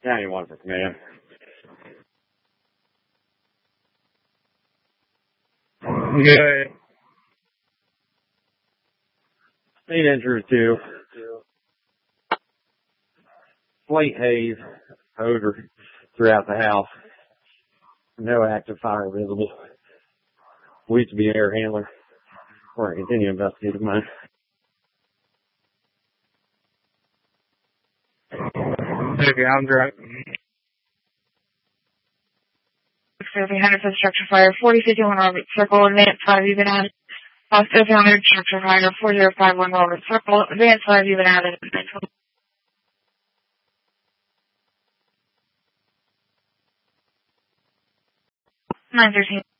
Yeah, you want for command. Good. Main injuries too. Slight haze odor throughout the house. No active fire visible. We used to be an air handler. We're going to continue investigating mine. Okay, I'm driving. 300 for structure fire, 4051 Robert Circle, advance 5 even added. Lost 300 structure fire, 4051 Robert Circle, advance 5 even added. 913.